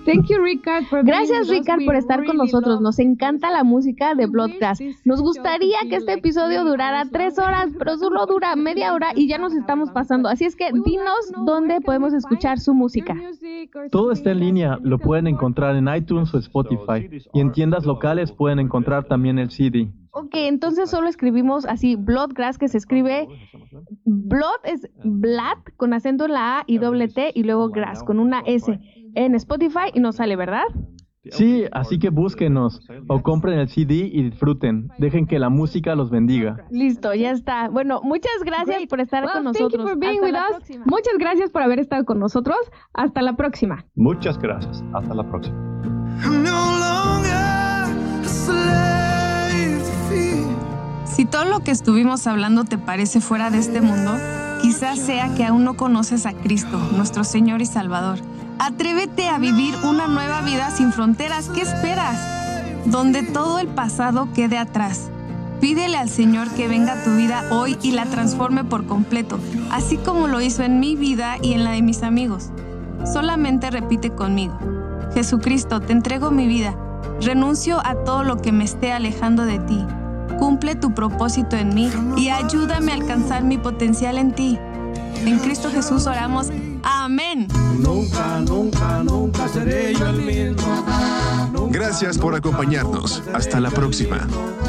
Thank you, Ricard, for Gracias, Ricard, por estar con nosotros. Nos encanta la música de Bloodgrass. Nos gustaría que este episodio durara 3 horas, pero solo dura media hora y ya nos estamos pasando. Así es que dinos dónde podemos escuchar su música. Todo está en línea. Lo pueden encontrar en iTunes o Spotify. Y en tiendas locales pueden encontrar también el CD. Ok, entonces solo escribimos así Bloodgrass, que se escribe Blood es Blood con acento en la A y doble T y luego Grass con una S en Spotify y nos sale, ¿verdad? Sí, así que búsquenos o compren el CD y disfruten. Dejen que la música los bendiga. Listo, ya está. Bueno, muchas gracias por estar con nosotros. Thank you for being Hasta with la us. próxima. Muchas gracias por haber estado con nosotros. Hasta la próxima. Muchas gracias. Hasta la próxima. I'm no longer a slave to fear. Si todo lo que estuvimos hablando te parece fuera de este mundo, quizás sea que aún no conoces a Cristo, nuestro Señor y Salvador. Atrévete a vivir una nueva vida sin fronteras. ¿Qué esperas? Donde todo el pasado quede atrás. Pídele al Señor que venga a tu vida hoy y la transforme por completo, así como lo hizo en mi vida y en la de mis amigos. Solamente repite conmigo: Jesucristo, te entrego mi vida. Renuncio a todo lo que me esté alejando de ti. Cumple tu propósito en mí y ayúdame a alcanzar mi potencial en ti. En Cristo Jesús oramos. Amén. Nunca, nunca, nunca seré yo el mismo. Gracias por acompañarnos. Hasta la próxima.